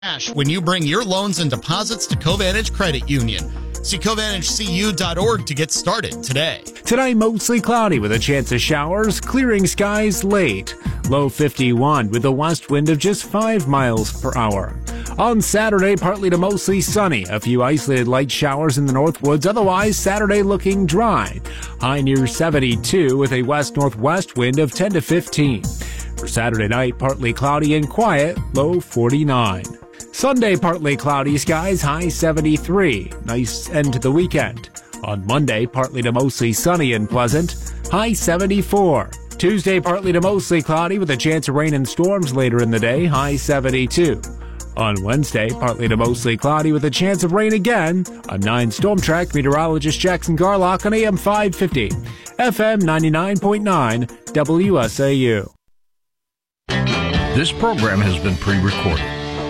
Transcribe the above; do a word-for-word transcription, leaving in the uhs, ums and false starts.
when you bring your loans and deposits to Covantage Credit Union. See Covantage C U dot org to get started today. Today, mostly cloudy with a chance of showers, clearing skies late. Low fifty-one with a west wind of just five miles per hour. On Saturday, partly to mostly sunny. A few isolated light showers in the Northwoods. Otherwise, Saturday looking dry. High near seventy-two with a west-northwest wind of ten to fifteen. For Saturday night, partly cloudy and quiet. Low forty-nine. Sunday, partly cloudy skies, high seventy-three. Nice end to the weekend. On Monday, partly to mostly sunny and pleasant, high seventy-four. Tuesday, partly to mostly cloudy with a chance of rain and storms later in the day, high seventy-two. On Wednesday, partly to mostly cloudy with a chance of rain again. I'm nine Storm Track meteorologist Jackson Garlock on A M five fifty, F M ninety-nine point nine, W S A U. This program has been pre-recorded.